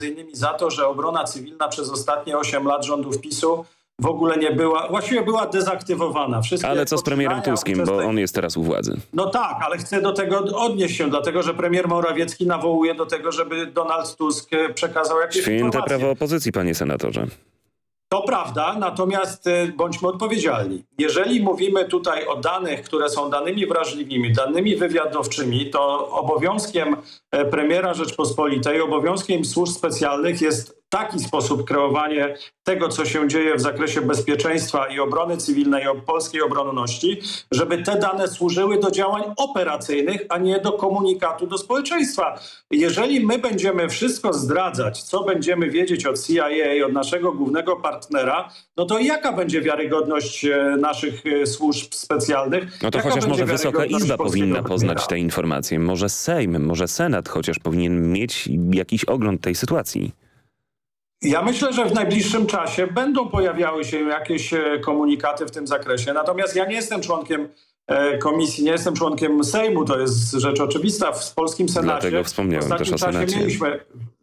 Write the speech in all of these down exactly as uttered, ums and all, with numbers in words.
między innymi za to, że obrona cywilna przez ostatnie osiem lat rządów PiSu w ogóle nie była, właściwie była dezaktywowana. Wszystkie ale co z premierem Tuskiem, bo uczestnicy... on jest teraz u władzy. No tak, ale chcę do tego odnieść się, dlatego że premier Morawiecki nawołuje do tego, żeby Donald Tusk przekazał jakieś Święte informacje. prawo opozycji, panie senatorze. To prawda, natomiast bądźmy odpowiedzialni. Jeżeli mówimy tutaj o danych, które są danymi wrażliwymi, danymi wywiadowczymi, to obowiązkiem premiera Rzeczpospolitej, obowiązkiem służb specjalnych jest taki sposób kreowanie tego, co się dzieje w zakresie bezpieczeństwa i obrony cywilnej, i polskiej obronności, żeby te dane służyły do działań operacyjnych, a nie do komunikatu do społeczeństwa. Jeżeli my będziemy wszystko zdradzać, co będziemy wiedzieć od C I A, od naszego głównego partnera, no to jaka będzie wiarygodność naszych służb specjalnych? No to jaka chociaż może Wysoka Izba powinna poznać premiera? te informacje. Może Sejm, może Senat chociaż powinien mieć jakiś ogląd tej sytuacji. Ja myślę, że w najbliższym czasie będą pojawiały się jakieś komunikaty w tym zakresie. Natomiast ja nie jestem członkiem komisji, nie jestem członkiem Sejmu, to jest rzecz oczywista. W polskim Senacie Dlatego wspomniałem w ostatnim też o czasie Senacie. mieliśmy,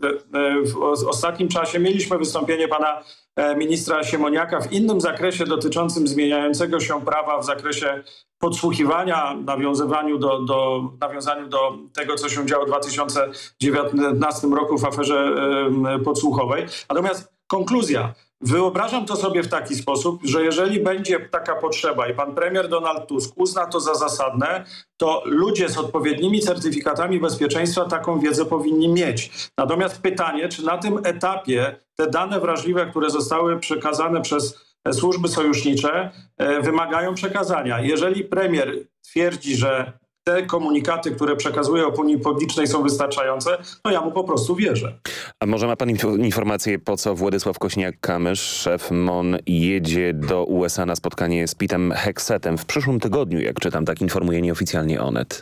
w ostatnim czasie mieliśmy wystąpienie pana ministra Siemoniaka w innym zakresie dotyczącym zmieniającego się prawa w zakresie podsłuchiwania, nawiązywaniu do, do, nawiązaniu do tego, co się działo w dwa tysiące dziewiętnastym roku w aferze podsłuchowej. Natomiast konkluzja. Wyobrażam to sobie w taki sposób, że jeżeli będzie taka potrzeba i pan premier Donald Tusk uzna to za zasadne, to ludzie z odpowiednimi certyfikatami bezpieczeństwa taką wiedzę powinni mieć. Natomiast pytanie, czy na tym etapie te dane wrażliwe, które zostały przekazane przez służby sojusznicze, wymagają przekazania. Jeżeli premier twierdzi, że te komunikaty, które przekazuje opinii publicznej, są wystarczające, to ja mu po prostu wierzę. A może ma pan informację, po co Władysław Kośniak-Kamysz, szef M O N, jedzie do U S A na spotkanie z Pete'em Hexetem w przyszłym tygodniu, jak czytam, tak informuje nieoficjalnie Onet?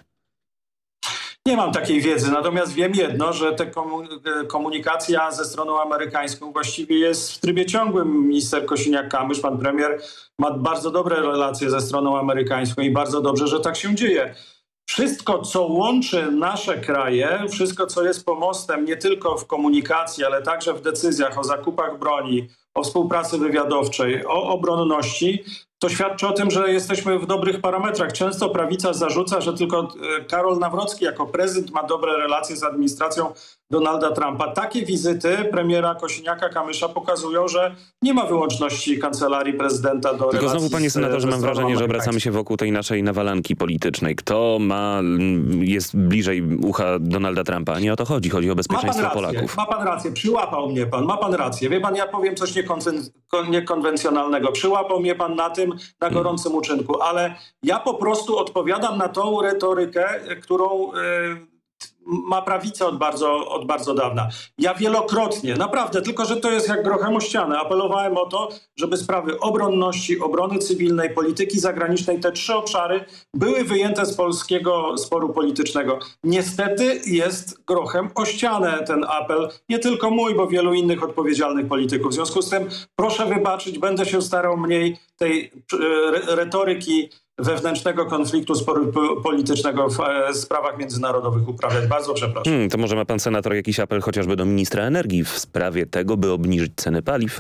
Nie mam takiej wiedzy, natomiast wiem jedno, że ta komunikacja ze stroną amerykańską właściwie jest w trybie ciągłym. Minister Kosiniak-Kamysz, pan premier, ma bardzo dobre relacje ze stroną amerykańską i bardzo dobrze, że tak się dzieje. Wszystko, co łączy nasze kraje, wszystko, co jest pomostem nie tylko w komunikacji, ale także w decyzjach o zakupach broni, o współpracy wywiadowczej, o obronności, to świadczy o tym, że jesteśmy w dobrych parametrach. Często prawica zarzuca, że tylko Karol Nawrocki jako prezydent ma dobre relacje z administracją Donalda Trumpa. Takie wizyty premiera Kosiniaka-Kamysza pokazują, że nie ma wyłączności kancelarii prezydenta do Tylko relacji. Tylko znowu, panie senatorze, mam wrażenie, że obracamy się wokół tej naszej nawalanki politycznej. Kto ma, jest bliżej ucha Donalda Trumpa? Nie o to chodzi. Chodzi o bezpieczeństwo ma pan rację, Polaków. Ma pan rację. Przyłapał mnie pan. Ma pan rację. Wie pan, ja powiem coś niekonwen- niekonwencjonalnego. Przyłapał mnie pan na tym, na gorącym uczynku. Ale ja po prostu odpowiadam na tą retorykę, którą... Yy, ma prawicę od bardzo, od bardzo dawna. Ja wielokrotnie, naprawdę, tylko że to jest jak grochem o ścianę, apelowałem o to, żeby sprawy obronności, obrony cywilnej, polityki zagranicznej, te trzy obszary były wyjęte z polskiego sporu politycznego. Niestety jest grochem o ścianę ten apel, nie tylko mój, bo wielu innych odpowiedzialnych polityków. W związku z tym proszę wybaczyć, będę się starał mniej tej retoryki wewnętrznego konfliktu sporu politycznego w e, sprawach międzynarodowych uprawiać. Bardzo przepraszam. Hmm, to może ma pan senator jakiś apel chociażby do ministra energii w sprawie tego, by obniżyć ceny paliw?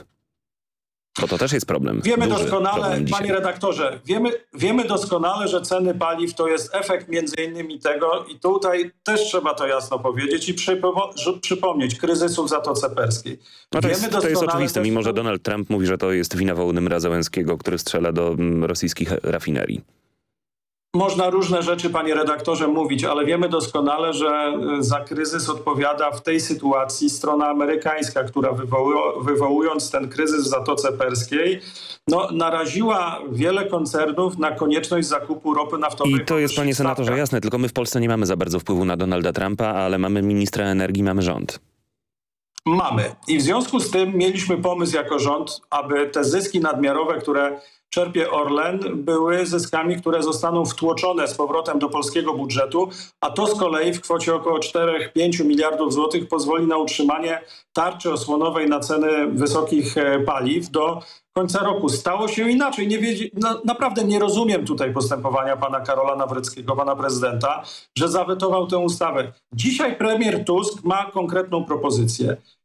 Bo to też jest problem. Wiemy Duży doskonale, problem panie redaktorze, wiemy, wiemy doskonale, że ceny paliw to jest efekt między innymi tego i tutaj też trzeba to jasno powiedzieć i przypo- przypomnieć kryzysu w Zatoce Perskiej. No to, wiemy jest, to jest oczywiste, też, mimo że Donald Trump mówi, że to jest wina Wołodymyra Zełenskiego, który strzela do mm, rosyjskich rafinerii. Można różne rzeczy, panie redaktorze, mówić, ale wiemy doskonale, że za kryzys odpowiada w tej sytuacji strona amerykańska, która wywołu- wywołując ten kryzys w Zatoce Perskiej, no, naraziła wiele koncernów na konieczność zakupu ropy naftowej. I to jest, panie senatorze, jasne, tylko my w Polsce nie mamy za bardzo wpływu na Donalda Trumpa, ale mamy ministra energii, mamy rząd. Mamy. I w związku z tym mieliśmy pomysł jako rząd, aby te zyski nadmiarowe, które czerpie Orlen, były zyskami, które zostaną wtłoczone z powrotem do polskiego budżetu, a to z kolei w kwocie około cztery do pięciu miliardów złotych pozwoli na utrzymanie tarczy osłonowej na ceny wysokich paliw do końca roku. Stało się inaczej. Nie wiedzie, no, naprawdę nie rozumiem tutaj postępowania pana Karola Nawrockiego, pana prezydenta, że zawetował tę ustawę. Dzisiaj premier Tusk ma konkretną propozycję.